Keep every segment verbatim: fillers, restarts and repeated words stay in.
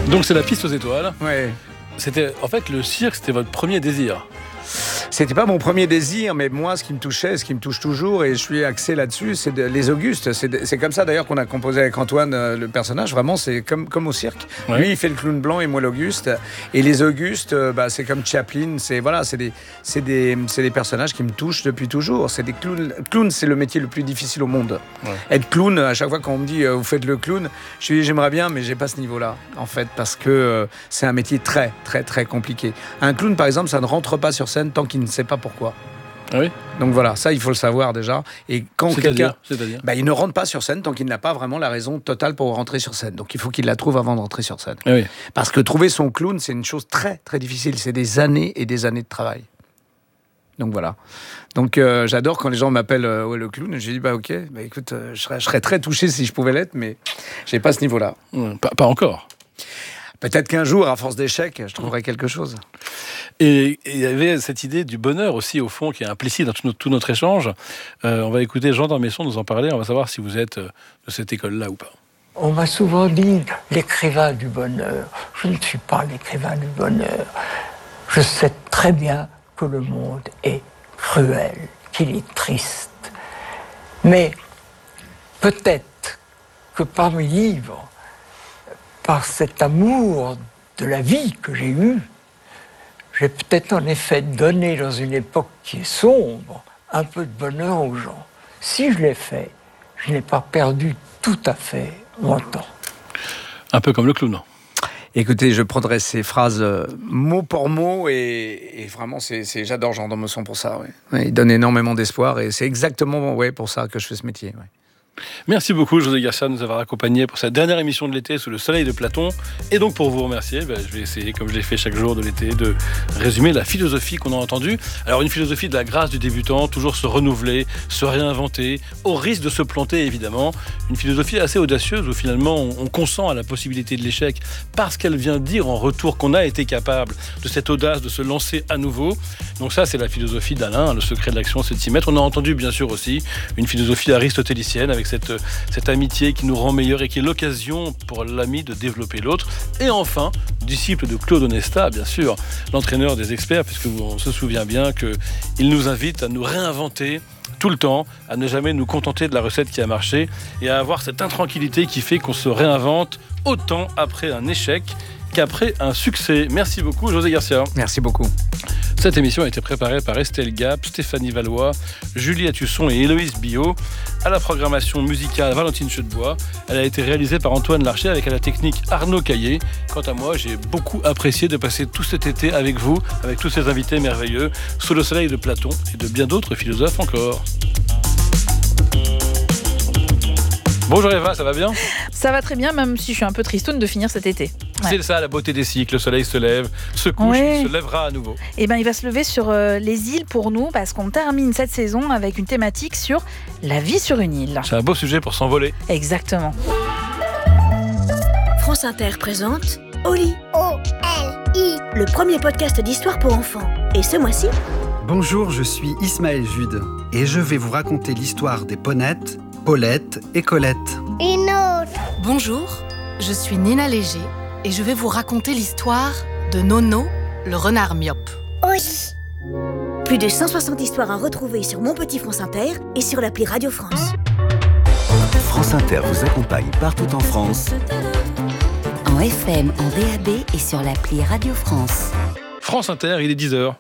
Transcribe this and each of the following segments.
Donc c'est la piste aux étoiles. Ouais. C'était, en fait, le cirque, c'était votre premier désir. C'était pas mon premier désir, mais moi, ce qui me touchait, ce qui me touche toujours, et je suis axé là-dessus, c'est de, les Augustes. C'est, de, c'est comme ça d'ailleurs qu'on a composé avec Antoine euh, le personnage. Vraiment, c'est comme, comme au cirque. Ouais. Lui, il fait le clown blanc et moi l'Auguste. Et les Augustes, euh, bah, c'est comme Chaplin. C'est voilà, c'est des, c'est des, c'est des personnages qui me touchent depuis toujours. C'est des clowns. Clown, c'est le métier le plus difficile au monde. Ouais. Être clown, à chaque fois qu'on me dit euh, vous faites le clown, je dis j'aimerais bien, mais j'ai pas ce niveau-là, en fait, parce que euh, c'est un métier très, très, très compliqué. Un clown, par exemple, ça ne rentre pas sur scène tant qu'il ne sait pas pourquoi. Ah oui. Donc voilà, ça il faut le savoir déjà. Et quand c'est-à-dire, quelqu'un, c'est-à-dire bah, il ne rentre pas sur scène tant qu'il n'a pas vraiment la raison totale pour rentrer sur scène. Donc il faut qu'il la trouve avant de rentrer sur scène. Ah oui. Parce que trouver son clown, c'est une chose très très difficile. C'est des années et des années de travail. Donc voilà. Donc euh, j'adore quand les gens m'appellent euh, ouais, le clown. Je dis bah ok, bah écoute, euh, je, serais, je serais très touché si je pouvais l'être, mais j'ai pas ce niveau-là. Mmh, pas, pas encore. Peut-être qu'un jour, à force d'échecs, je trouverai quelque chose. Et il y avait cette idée du bonheur aussi, au fond, qui est implicite dans tout notre, tout notre échange. Euh, on va écouter Jean d'Ormesson nous en parler. On va savoir si vous êtes de cette école-là ou pas. On m'a souvent dit l'écrivain du bonheur. Je ne suis pas l'écrivain du bonheur. Je sais très bien que le monde est cruel, qu'il est triste. Mais peut-être que par mes livres, par cet amour de la vie que j'ai eu, j'ai peut-être en effet donné dans une époque qui est sombre un peu de bonheur aux gens. Si je l'ai fait, je n'ai pas perdu tout à fait mon temps. Un peu comme le clown. Écoutez, je prendrai ces phrases euh, mot pour mot et, et vraiment, c'est, c'est, j'adore Jean d'Ormesson pour ça. Ouais. Ouais, il donne énormément d'espoir et c'est exactement ouais, pour ça que je fais ce métier. Ouais. Merci beaucoup José Garcia de nous avoir accompagnés pour cette dernière émission de l'été sous le soleil de Platon. Et donc pour vous remercier, ben, je vais essayer, comme je l'ai fait chaque jour de l'été, de résumer la philosophie qu'on a entendue. Alors une philosophie de la grâce du débutant, toujours se renouveler, se réinventer, au risque de se planter évidemment. Une philosophie assez audacieuse où finalement on, on consent à la possibilité de l'échec parce qu'elle vient dire en retour qu'on a été capable de cette audace de se lancer à nouveau. Donc ça c'est la philosophie d'Alain, le secret de l'action c'est de s'y mettre. On a entendu bien sûr aussi une philosophie aristotélicienne avec Cette, cette amitié qui nous rend meilleurs et qui est l'occasion pour l'ami de développer l'autre. Et enfin, disciple de Claude Onesta, bien sûr, l'entraîneur des experts, puisque on se souvient bien qu'il nous invite à nous réinventer tout le temps, à ne jamais nous contenter de la recette qui a marché et à avoir cette intranquillité qui fait qu'on se réinvente autant après un échec qu'après un succès. Merci beaucoup, José Garcia. Merci beaucoup. Cette émission a été préparée par Estelle Gap, Stéphanie Valois, Julie Atusson et Héloïse Billot. À la programmation musicale, Valentine Chedebois. Elle a été réalisée par Antoine Larcher avec à la technique Arnaud Caillé. Quant à moi, j'ai beaucoup apprécié de passer tout cet été avec vous, avec tous ces invités merveilleux, sous le soleil de Platon et de bien d'autres philosophes encore. Bonjour Eva, ça va bien ? Ça va très bien, même si je suis un peu tristoune de finir cet été. Ouais. C'est ça la beauté des cycles, le soleil se lève, se couche, ouais. Il se lèvera à nouveau. Et ben il va se lever sur euh, les îles pour nous, parce qu'on termine cette saison avec une thématique sur la vie sur une île. C'est un beau sujet pour s'envoler. Exactement. France Inter présente Oli. O L I. Le premier podcast d'histoire pour enfants. Et ce mois-ci... Bonjour, je suis Ismaël Jude, et je vais vous raconter l'histoire des Ponettes, Paulette et Colette. Une autre. Bonjour, je suis Nina Léger et je vais vous raconter l'histoire de Nono, le renard myope. Oui. Plus de cent soixante histoires à retrouver sur Mon Petit France Inter et sur l'appli Radio France. France Inter vous accompagne partout en France. En F M, en D A B et sur l'appli Radio France. France Inter, il est dix heures.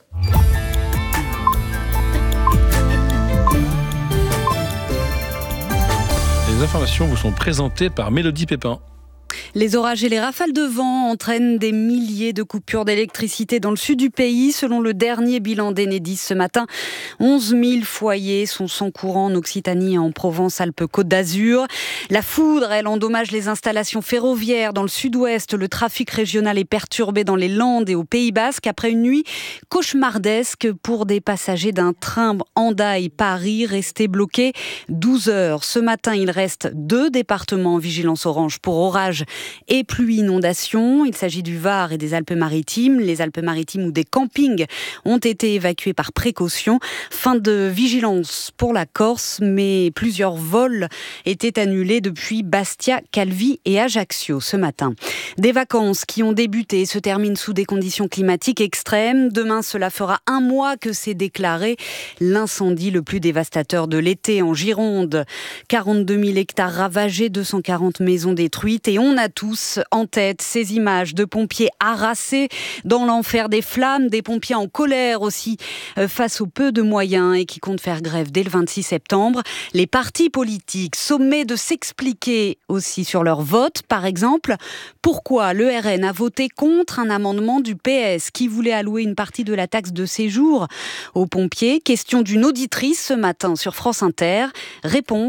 Les informations vous sont présentées par Mélodie Pépin. Les orages et les rafales de vent entraînent des milliers de coupures d'électricité dans le sud du pays. Selon le dernier bilan d'Enedis ce matin, onze mille foyers sont sans courant en Occitanie et en Provence-Alpes-Côte d'Azur. La foudre, elle endommage les installations ferroviaires dans le sud-ouest. Le trafic régional est perturbé dans les Landes et au Pays Basque après une nuit cauchemardesque pour des passagers d'un train Hendaye-Paris restés bloqués douze heures. Ce matin, il reste deux départements en vigilance orange pour orages et pluie inondation. Il s'agit du Var et des Alpes-Maritimes. Les Alpes-Maritimes où des campings ont été évacués par précaution. Fin de vigilance pour la Corse, mais plusieurs vols étaient annulés depuis Bastia, Calvi et Ajaccio ce matin. Des vacances qui ont débuté et se terminent sous des conditions climatiques extrêmes. Demain, cela fera un mois que s'est déclaré l'incendie le plus dévastateur de l'été en Gironde. quarante-deux mille hectares ravagés, deux cent quarante maisons détruites et on a tous en tête ces images de pompiers harassés dans l'enfer des flammes, des pompiers en colère aussi face au peu de moyens et qui comptent faire grève dès le vingt-six septembre. Les partis politiques sommés de s'expliquer aussi sur leur vote. Par exemple, pourquoi le R N a voté contre un amendement du P S qui voulait allouer une partie de la taxe de séjour aux pompiers. Question d'une auditrice ce matin sur France Inter. Réponse